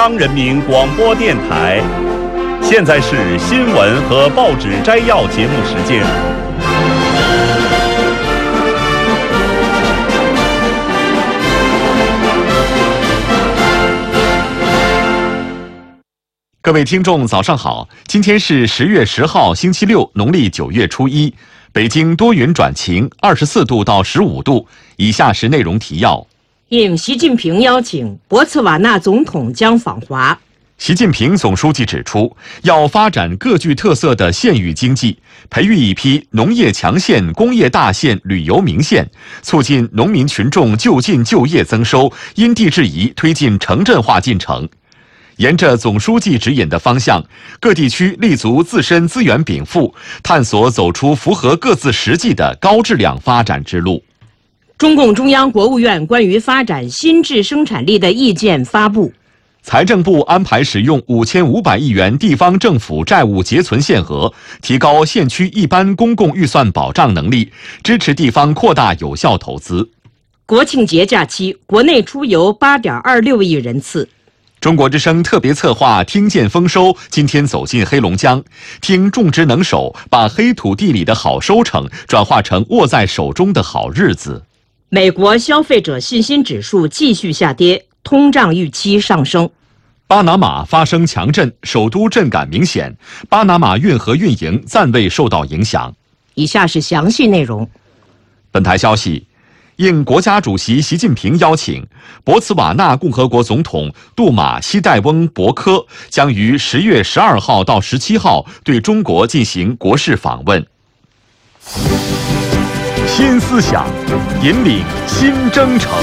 中央人民广播电台，现在是新闻和报纸摘要节目时间。各位听众，早上好！今天是10月10号，星期六，农历9月初1。北京多云转晴，24度到15度。以下是内容提要。 应习近平邀请，博茨瓦纳总统将访华。 习近平总书记指出，要发展各具特色的县域经济，培育一批农业强县、工业大县、旅游名县，促进农民群众就近就业增收，因地制宜推进城镇化进程。沿着总书记指引的方向，各地区立足自身资源禀赋，探索走出符合各自实际的高质量发展之路。 中共中央、国务院关于发展新质生产力的意见发布。 财政部安排使用5500亿元地方政府债务结存限额，提高县区一般公共预算保障能力，支持地方扩大有效投资。 国庆节假期，国内出游8.26亿人次。 中国之声特别策划听见丰收，今天走进黑龙江，听种植能手把黑土地里的好收成转化成握在手中的好日子。 美国消费者信心指数继续下跌，通胀预期上升。 巴拿马发生强震，首都震感明显，巴拿马运河运营暂未受到影响。 以下是详细内容。 本台消息，应国家主席习近平邀请，博茨瓦纳共和国总统杜马西代翁博科将于10月12号到17号对中国进行国事访问。新思想，引领新征程。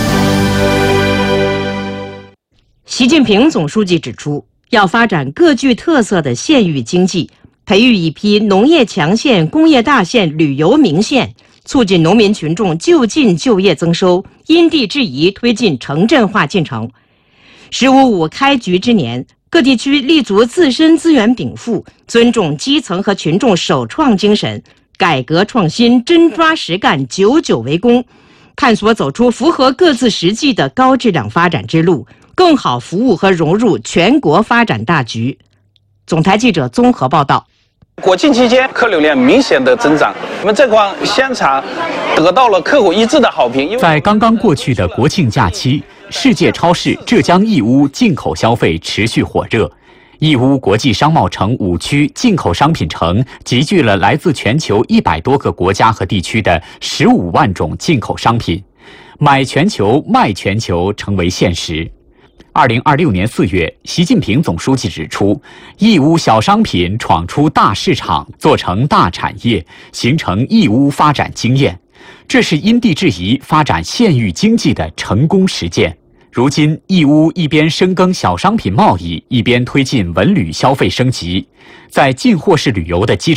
习近平总书记指出，要发展各具特色的县域经济，培育一批农业强县、工业大县、旅游名县，促进农民群众就近就业增收，因地制宜推进城镇化进程。“15.5”开局之年，各地区立足自身资源禀赋，尊重基层和群众首创精神，改革创新，真抓实干，久久为功，探索走出符合各自实际的高质量发展之路，更好服务和融入全国发展大局。总台记者综合报道。 国庆期间客流量明显的增长，我们这款香肠得到了客户一致的好评。 在刚刚过去的国庆假期，世界超市浙江义乌进口消费持续火热。义乌国际商贸城5区进口商品城集聚了来自全球100多个国家和地区的15万种进口商品，买全球卖全球成为现实。2026年4月，习近平总书记指出，义乌小商品闯出大市场，做成大产业，形成义乌发展经验，这是因地制宜发展县域经济的成功实践。如今，义乌一边深耕小商品贸易，一边推进文旅消费升级，在进货式旅游的基